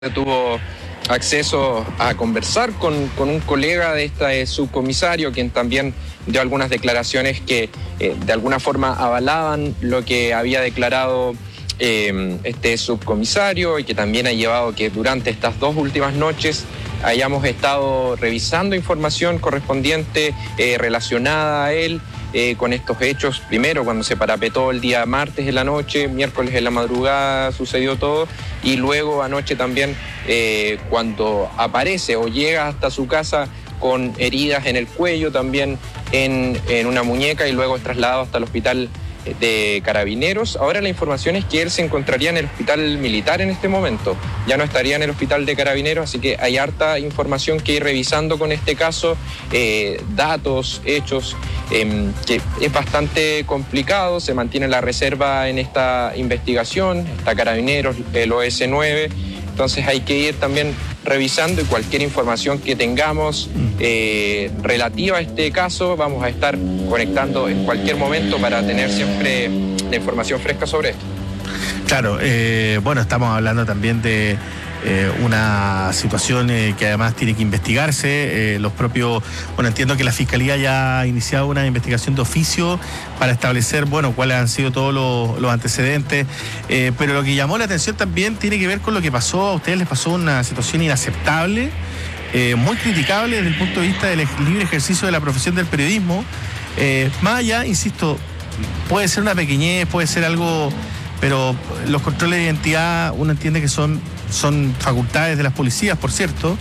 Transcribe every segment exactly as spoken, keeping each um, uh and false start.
tuvo acceso a conversar con, con un colega de este subcomisario, quien también dio algunas declaraciones que eh, de alguna forma avalaban lo que había declarado eh, este subcomisario, y que también ha llevado que durante estas dos últimas noches hayamos estado revisando información correspondiente eh, relacionada a él. Eh, con estos hechos, primero cuando se parapetó el día martes en la noche, miércoles en la madrugada sucedió todo, y luego anoche también eh, cuando aparece o llega hasta su casa con heridas en el cuello, también en, en una muñeca, y luego es trasladado hasta el hospital de Carabineros. Ahora la información es que él se encontraría en el hospital militar en este momento, ya no estaría en el hospital de Carabineros, así que hay harta información que ir revisando con este caso, eh, datos, hechos, eh, que es bastante complicado. Se mantiene la reserva en esta investigación, está Carabineros, el O S nueve, entonces hay que ir también revisando, y cualquier información que tengamos eh, relativa a este caso vamos a estar conectando en cualquier momento para tener siempre la información fresca sobre esto. Claro, eh, bueno, estamos hablando también de eh, una situación eh, que además tiene que investigarse. Eh, los propios, bueno, entiendo que la Fiscalía ya ha iniciado una investigación de oficio para establecer, bueno, cuáles han sido todos los, los antecedentes, eh, pero lo que llamó la atención también tiene que ver con lo que pasó. A ustedes les pasó una situación inaceptable, eh, muy criticable desde el punto de vista del libre ejercicio de la profesión del periodismo. Eh, más allá, insisto, puede ser una pequeñez, puede ser algo, pero los controles de identidad uno entiende que son, son facultades de las policías, por cierto,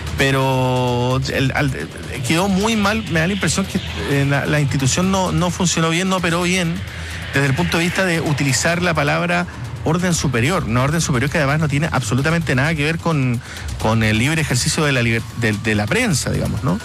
pero el, el, quedó muy mal. Me da la impresión que eh, la, la institución no, no funcionó bien, no operó bien desde el punto de vista de utilizar la palabra orden superior, una orden superior que además no tiene absolutamente nada que ver con, con el libre ejercicio de la, liber, de, de la prensa, digamos, ¿no?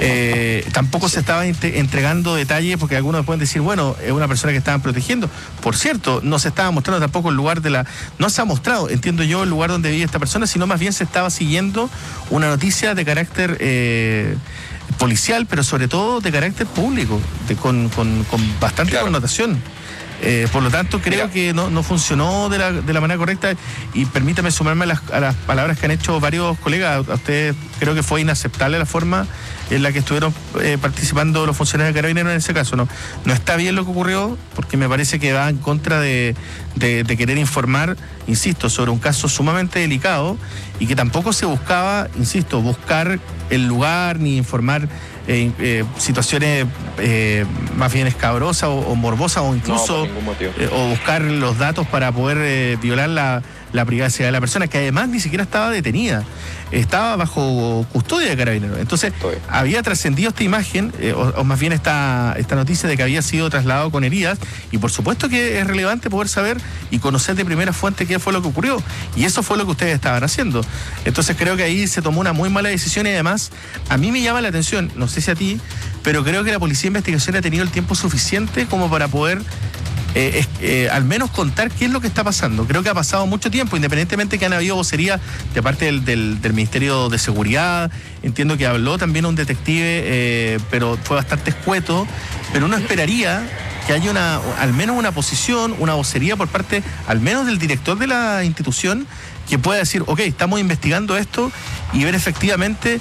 Eh, tampoco se estaba entregando detalles, porque algunos pueden decir, bueno, es una persona que estaban protegiendo. Por cierto, no se estaba mostrando tampoco el lugar de la... No se ha mostrado, entiendo yo, el lugar donde vive esta persona, sino más bien se estaba siguiendo una noticia de carácter eh, policial, pero sobre todo de carácter público, de, con, con, con bastante claro. connotación. Eh, por lo tanto, creo Mira. que no, no funcionó de la, de la manera correcta, y permítame sumarme a las, a las palabras que han hecho varios colegas. A ustedes creo que fue inaceptable la forma en la que estuvieron eh, participando los funcionarios de Carabineros en ese caso. No, no está bien lo que ocurrió, porque me parece que va en contra de, de, de querer informar, insisto, sobre un caso sumamente delicado, y que tampoco se buscaba, insisto, buscar el lugar ni informar Eh, eh, situaciones eh, más bien escabrosas o, o morbosas, o incluso no, eh, o buscar los datos para poder eh, violar la, la privacidad de la persona, que además ni siquiera estaba detenida, estaba bajo custodia de Carabineros. Entonces había trascendido esta imagen, eh, o, o más bien esta, esta noticia de que había sido trasladado con heridas, y por supuesto que es relevante poder saber y conocer de primera fuente qué fue lo que ocurrió, y eso fue lo que ustedes estaban haciendo. Entonces creo que ahí se tomó una muy mala decisión, y además a mí me llama la atención, no sé si a ti, pero creo que la Policía de Investigación ha tenido el tiempo suficiente como para poder Eh, es, eh, al menos contar qué es lo que está pasando. Creo que ha pasado mucho tiempo, independientemente que han habido vocería de parte del, del, del Ministerio de Seguridad. Entiendo que habló también un detective, eh, pero fue bastante escueto. Pero uno esperaría que haya una, al menos una posición, una vocería por parte, al menos del director de la institución, que pueda decir, ok, estamos investigando esto, y ver efectivamente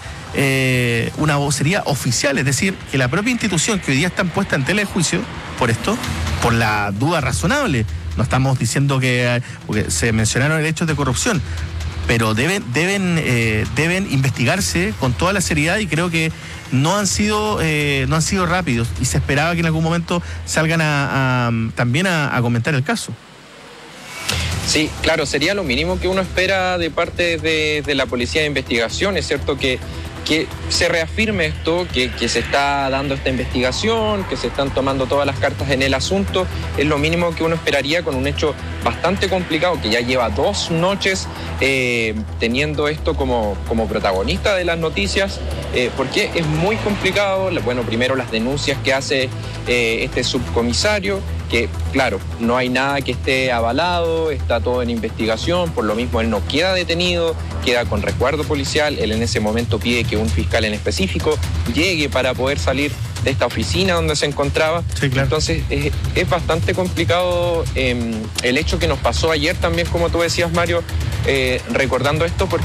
eh, una vocería oficial, es decir, que la propia institución que hoy día está puesta en tela de juicio por esto, por la duda razonable, no estamos diciendo que, porque se mencionaron hechos de corrupción, pero deben, deben, eh, deben investigarse con toda la seriedad, y creo que no han sido, eh, no han sido rápidos, y se esperaba que en algún momento salgan a, a, también a, a comentar el caso. Sí, claro, sería lo mínimo que uno espera de parte de, de la Policía de Investigación. Es cierto que, que se reafirme esto, que, que se está dando esta investigación, que se están tomando todas las cartas en el asunto. Es lo mínimo que uno esperaría con un hecho bastante complicado, que ya lleva dos noches eh, teniendo esto como, como protagonista de las noticias, eh, porque es muy complicado. Bueno, primero las denuncias que hace eh, este subcomisario, que claro, no hay nada que esté avalado, está todo en investigación, por lo mismo él no queda detenido, queda con resguardo policial. Él en ese momento pide que un fiscal en específico llegue para poder salir de esta oficina donde se encontraba. Sí, claro. Entonces es, es bastante complicado eh, el hecho que nos pasó ayer también, como tú decías, Mario, eh, recordando esto, porque